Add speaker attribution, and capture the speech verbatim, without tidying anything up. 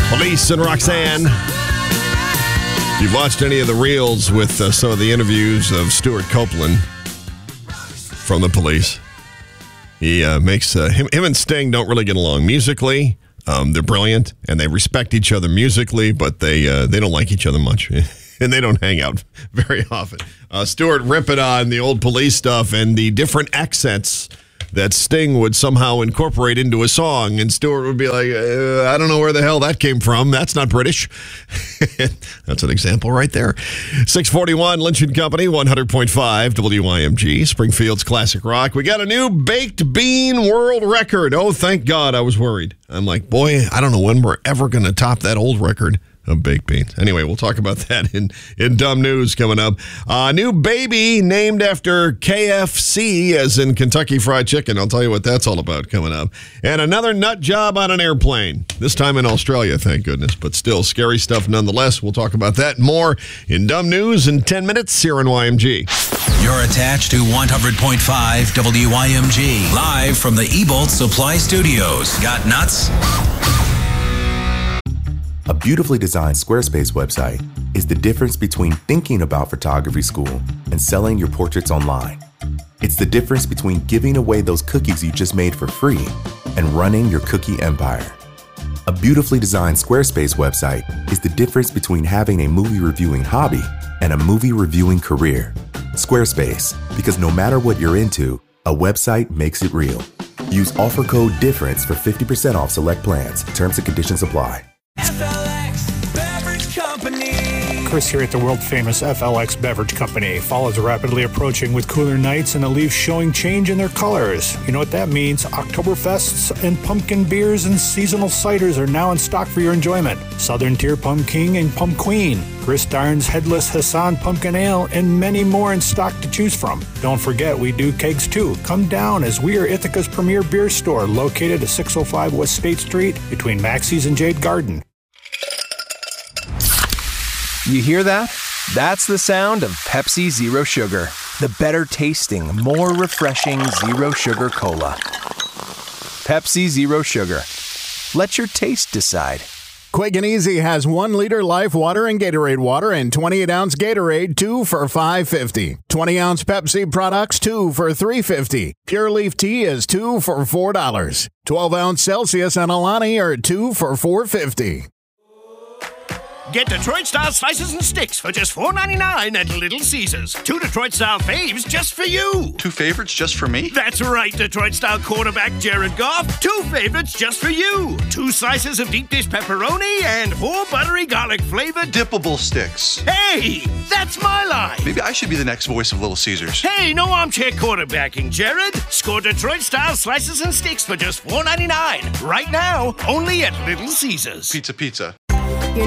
Speaker 1: Police and Roxanne. If you've watched any of the reels with uh, some of the interviews of Stuart Copeland from the Police, he uh, makes uh, him, him and Sting don't really get along musically. Um, they're brilliant and they respect each other musically, but they uh, they don't like each other much. And they don't hang out very often. Uh, Stuart ripping on the old Police stuff and the different accents that Sting would somehow incorporate into a song. And Stuart would be like, uh, I don't know where the hell that came from. That's not British. That's an example right there. six forty-one, Lynch and Company, one hundred point five W I M G, Springfield's Classic Rock. We got a new baked bean world record. Oh, thank God. I was worried. I'm like, boy, I don't know when we're ever going to top that old record of baked beans. Anyway, we'll talk about that in, in Dumb News coming up. A uh, new baby named after K F C, as in Kentucky Fried Chicken. I'll tell you what that's all about coming up. And another nut job on an airplane. This time in Australia, thank goodness. But still, scary stuff nonetheless. We'll talk about that and more in Dumb News in ten minutes here on Y M G.
Speaker 2: You're attached to one hundred point five W I M G. Live from the Ebolt Supply Studios. Got nuts?
Speaker 3: A beautifully designed Squarespace website is the difference between thinking about photography school and selling your portraits online. It's the difference between giving away those cookies you just made for free and running your cookie empire. A beautifully designed Squarespace website is the difference between having a movie reviewing hobby and a movie reviewing career. Squarespace, because no matter what you're into, a website makes it real. Use offer code DIFFERENCE for fifty percent off select plans. Terms and conditions apply.
Speaker 4: F L X Beverage Company.
Speaker 5: Chris here at the world-famous F L X Beverage Company. Fall is rapidly approaching with cooler nights and the leaves showing change in their colors. You know what that means? Oktoberfests and pumpkin beers and seasonal ciders are now in stock for your enjoyment. Southern Tier Pump King and Pump Queen, Chris Darn's Headless Hassan Pumpkin Ale, and many more in stock to choose from. Don't forget, we do kegs too. Come down as we are Ithaca's premier beer store located at six oh five West State Street between Maxie's and Jade Garden.
Speaker 6: You hear that? That's the sound of Pepsi Zero Sugar. The better tasting, more refreshing Zero Sugar Cola. Pepsi Zero Sugar. Let your taste decide.
Speaker 7: Quick and Easy has one liter Life Water and Gatorade Water and twenty-eight ounce Gatorade, two for five fifty. twenty ounce Pepsi products, two for three fifty. Pure Leaf Tea is two for four dollars. twelve ounce Celsius and Alani are two for four fifty.
Speaker 8: Get Detroit-style slices and sticks for just four ninety-nine at Little Caesars. Two Detroit-style faves just for you.
Speaker 9: Two favorites just for me?
Speaker 8: That's right, Detroit-style quarterback Jared Goff. Two favorites just for you. Two slices of deep dish pepperoni and four buttery garlic-flavored
Speaker 9: dippable sticks.
Speaker 8: Hey, that's my line.
Speaker 9: Maybe I should be the next voice of Little Caesars.
Speaker 8: Hey, no armchair quarterbacking, Jared. Score Detroit-style slices and sticks for just four ninety-nine. Right now, only at Little Caesars.
Speaker 9: Pizza, pizza.